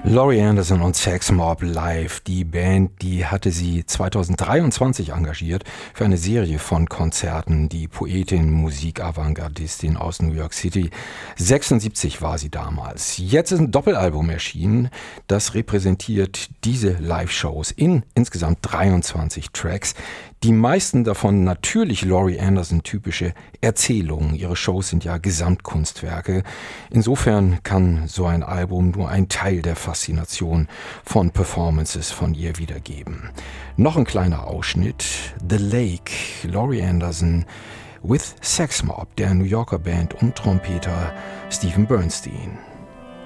Laurie Anderson und Sex Mob live. Die Band, die hatte sie 2023 engagiert für eine Serie von Konzerten. Die Poetin, Musik-Avantgardistin aus New York City. 76 war sie damals. Jetzt ist ein Doppelalbum erschienen. Das repräsentiert diese Live-Shows in insgesamt 23 Tracks. Die meisten davon natürlich Laurie Anderson typische Erzählungen. Ihre Shows sind ja Gesamtkunstwerke. Insofern kann so ein Album nur einen Teil der Faszination von Performances von ihr wiedergeben. Noch ein kleiner Ausschnitt. The Lake, Laurie Anderson with Sex Mob, der New Yorker Band, und Trompeter Stephen Bernstein.